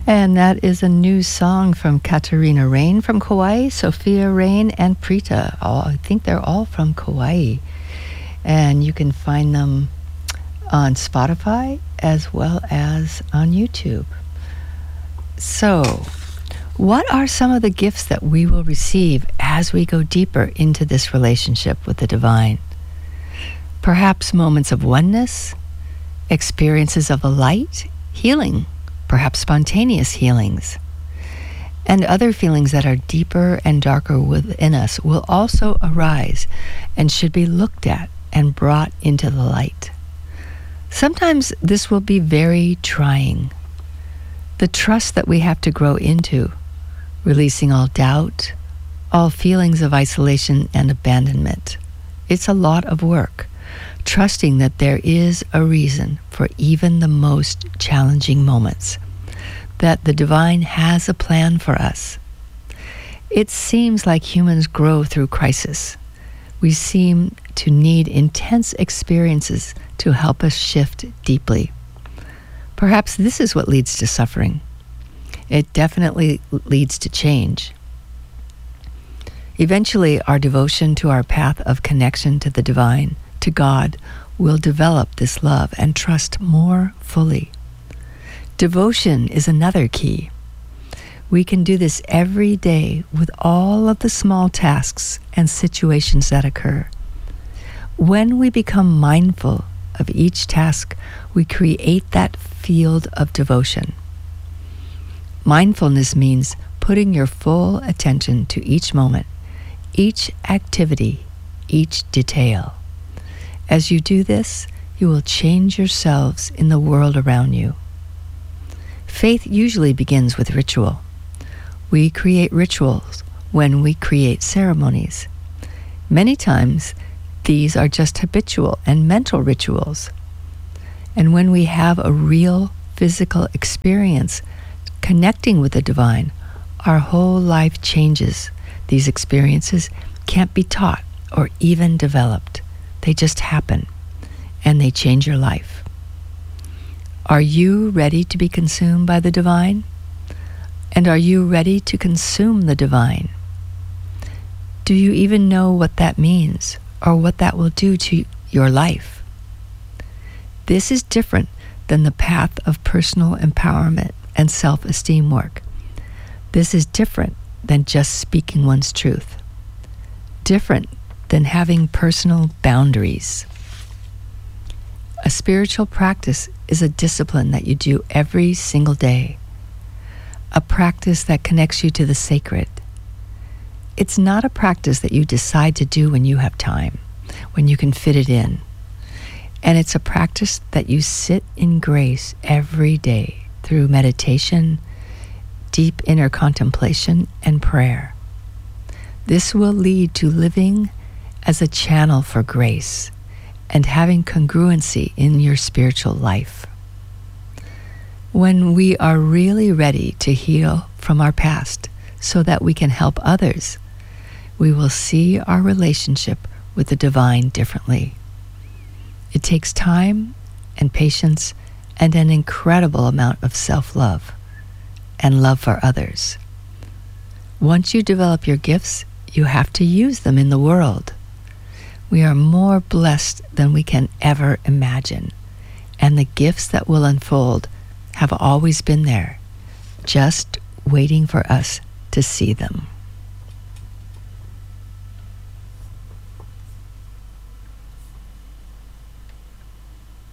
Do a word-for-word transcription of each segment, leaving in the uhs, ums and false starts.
And that is a new song from Katarina Rain from Kauai, Sophia Rain, and Prita. All, I think they're all from Kauai. And you can find them on Spotify as well as on YouTube. So, what are some of the gifts that we will receive as we go deeper into this relationship with the divine? Perhaps moments of oneness, experiences of a light, healing, perhaps spontaneous healings, and other feelings that are deeper and darker within us will also arise and should be looked at and brought into the light. Sometimes this will be very trying. The trust that we have to grow into, releasing all doubt, all feelings of isolation and abandonment. It's a lot of work, trusting that there is a reason for even the most challenging moments, that the divine has a plan for us. It seems like humans grow through crisis. We seem to need intense experiences to help us shift deeply. Perhaps this is what leads to suffering. It definitely leads to change. Eventually, our devotion to our path of connection to the divine, to God, will develop this love and trust more fully. Devotion is another key. We can do this every day with all of the small tasks and situations that occur. When we become mindful of each task, we create that field of devotion. Mindfulness means putting your full attention to each moment, each activity, each detail. As you do this, you will change yourselves in the world around you. Faith usually begins with ritual. We create rituals when we create ceremonies. Many times, these are just habitual and mental rituals. And when we have a real physical experience connecting with the divine, our whole life changes. These experiences can't be taught or even developed. They just happen, and they change your life. Are you ready to be consumed by the divine? And are you ready to consume the divine? Do you even know what that means or what that will do to your life? This is different than the path of personal empowerment and self-esteem work. This is different than just speaking one's truth. Different than having personal boundaries. A spiritual practice is a discipline that you do every single day. A practice that connects you to the sacred. It's not a practice that you decide to do when you have time, when you can fit it in. And it's a practice that you sit in grace every day through meditation, deep inner contemplation, and prayer. This will lead to living as a channel for grace and having congruency in your spiritual life. When we are really ready to heal from our past so that we can help others, we will see our relationship with the divine differently. It takes time and patience and an incredible amount of self-love and love for others. Once you develop your gifts, you have to use them in the world. We are more blessed than we can ever imagine, and the gifts that will unfold have always been there, just waiting for us to see them.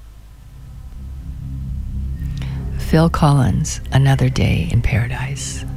Phil Collins, Another Day in Paradise.